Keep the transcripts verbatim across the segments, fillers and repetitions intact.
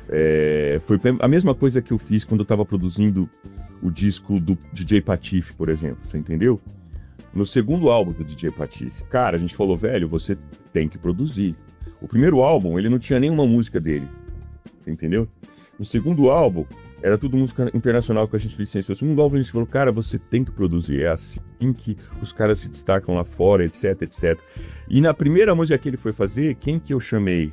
É, foi a mesma coisa que eu fiz quando eu tava produzindo o disco do D J Patife, por exemplo, você entendeu? No segundo álbum do D J Patife, cara, a gente falou, velho, você tem que produzir. O primeiro álbum, ele não tinha nenhuma música dele, entendeu? No segundo álbum, era tudo música internacional que a gente licenciou. No segundo álbum, a gente falou, cara, você tem que produzir. É assim que os caras se destacam lá fora, etc, etcétera. E na primeira música que ele foi fazer, quem que eu chamei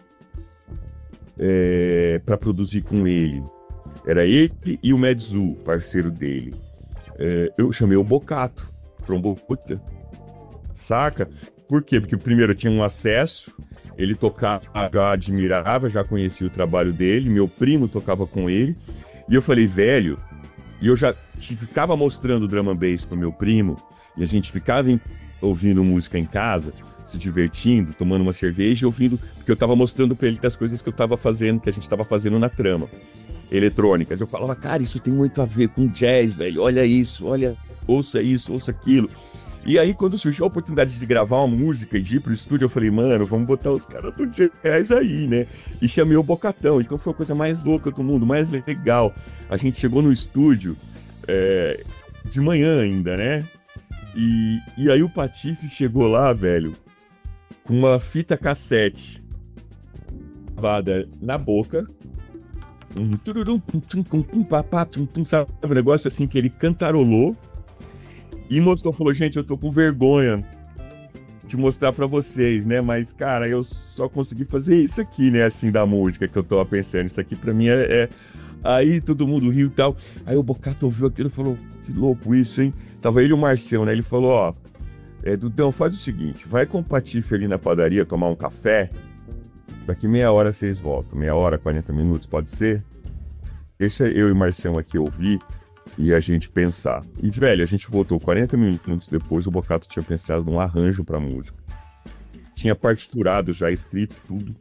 é, para produzir com ele? Era ele e o Medzu, parceiro dele. É, eu chamei o Bocato, trombota, saca? Por quê? Porque primeiro eu tinha um acesso, ele tocava, já admirava, já conhecia o trabalho dele, meu primo tocava com ele, e eu falei, velho, e eu já ficava mostrando drum and bass pro meu primo, e a gente ficava em, ouvindo música em casa, se divertindo, tomando uma cerveja e ouvindo, porque eu tava mostrando pra ele as coisas que eu tava fazendo, que a gente tava fazendo na trama, eletrônicas. Eu falava, cara, isso tem muito a ver com jazz, velho, olha isso, olha, ouça isso, ouça aquilo. E aí, quando surgiu a oportunidade de gravar uma música e de ir pro estúdio, eu falei, mano, vamos botar os caras do jazz aí, né? E chamei o Bocatão. Então foi a coisa mais louca do mundo, mais legal. A gente chegou no estúdio é, de manhã ainda, né? E, e aí o Patife chegou lá, velho, com uma fita cassete gravada na boca. Um tururum, pum, tum, pum, pum, papá, tum, tum, sabe? Um negócio assim que ele cantarolou. E mostrou, falou, gente, eu tô com vergonha de mostrar pra vocês, né? Mas, cara, eu só consegui fazer isso aqui, né? Assim, da música que eu tava pensando. Isso aqui pra mim é... é... Aí todo mundo riu e tal. Aí o Bocato ouviu aquilo e falou, que louco isso, hein? Tava ele e o Marcelo, né? Ele falou, ó, é, Dudão, faz o seguinte, vai com o Patife ali na padaria tomar um café. Daqui meia hora vocês voltam. Meia hora, quarenta minutos, pode ser? Deixa eu e o Marcelo aqui ouvir e a gente pensar. E, velho, a gente voltou quarenta minutos depois, o Bocato tinha pensado num arranjo pra música. Tinha partiturado já, escrito tudo.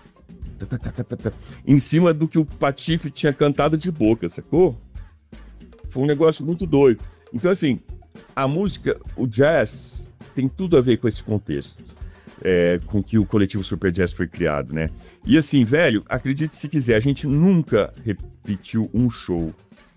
Em cima do que o Patife tinha cantado de boca, sacou? Foi um negócio muito doido. Então, assim, a música, o jazz, tem tudo a ver com esse contexto. É, com que o coletivo Super Jazz foi criado, né? E assim, velho, acredite se quiser, a gente nunca repetiu um show.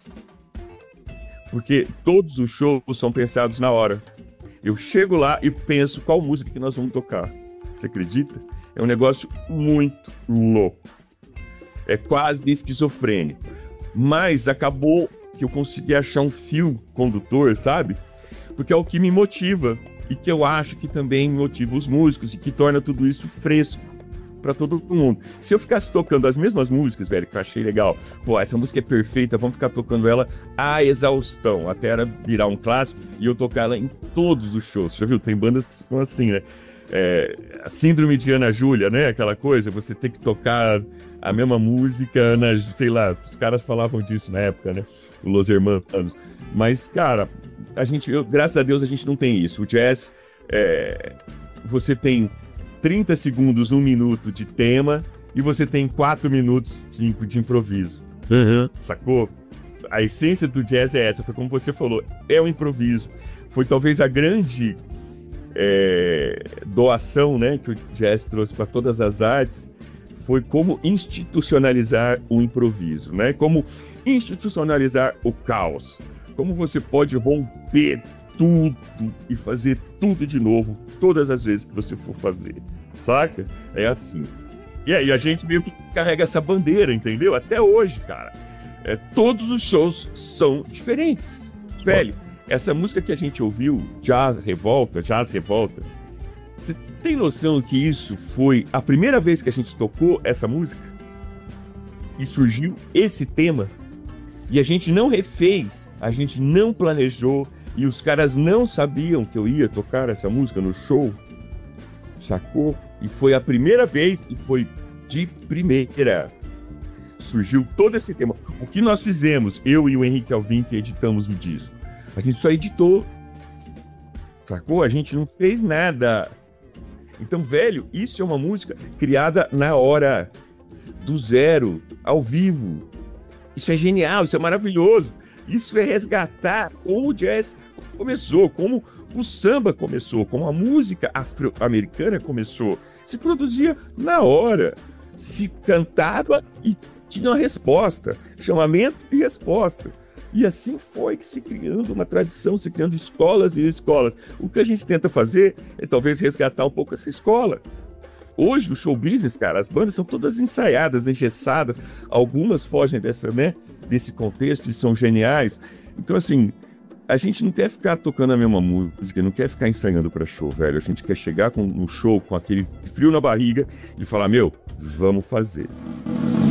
Porque todos os shows são pensados na hora. Eu chego lá e penso qual música que nós vamos tocar. Você acredita? É um negócio muito louco. É quase esquizofrênico. Mas acabou que eu consegui achar um fio condutor, sabe? Porque é o que me motiva. E que eu acho que também motiva os músicos e que torna tudo isso fresco pra todo mundo. Se eu ficasse tocando as mesmas músicas, velho, que eu achei legal, pô, essa música é perfeita, vamos ficar tocando ela à exaustão, até ela virar um clássico e eu tocar ela em todos os shows. Já viu? Tem bandas que são assim, né? É, a síndrome de Ana Júlia, né? Aquela coisa, você tem que tocar a mesma música, na, sei lá, os caras falavam disso na época, né? O Los Hermanos. Mas, cara, a gente, eu, graças a Deus a gente não tem isso. O jazz, é, você tem trinta segundos, um minuto de tema e você tem quatro minutos, cinco de improviso. Uhum. Sacou? A essência do jazz é essa, foi como você falou, é o improviso. Foi talvez a grande é, doação, né, que o jazz trouxe para todas as artes, foi como institucionalizar o improviso, né? Como institucionalizar o caos. Como você pode romper tudo e fazer tudo de novo todas as vezes que você for fazer, saca? É assim. E aí a gente mesmo carrega essa bandeira, entendeu? Até hoje, cara. É, todos os shows são diferentes. Velho, essa música que a gente ouviu, Jazz Revolta, Jazz Revolta, você tem noção que isso foi a primeira vez que a gente tocou essa música? E surgiu esse tema? E a gente não refez, a gente não planejou, e os caras não sabiam que eu ia tocar essa música no show, sacou? E foi a primeira vez, e foi de primeira. Surgiu todo esse tema. O que nós fizemos, eu e o Henrique Alvim, que editamos o disco, a gente só editou, sacou? A gente não fez nada. Então, velho, isso é uma música criada na hora, do zero, ao vivo. Isso é genial, isso é maravilhoso. Isso é resgatar como o jazz começou, como o samba começou, como a música afro-americana começou. Se produzia na hora, se cantava e tinha uma resposta, chamamento e resposta. E assim foi que se criando uma tradição, se criando escolas e escolas. O que a gente tenta fazer é talvez resgatar um pouco essa escola. Hoje, o show business, cara, as bandas são todas ensaiadas, engessadas. Algumas fogem dessa, né, desse contexto e são geniais. Então, assim, a gente não quer ficar tocando a mesma música, não quer ficar ensaiando para show, velho. A gente quer chegar com, no show com aquele frio na barriga e falar, meu, vamos fazer.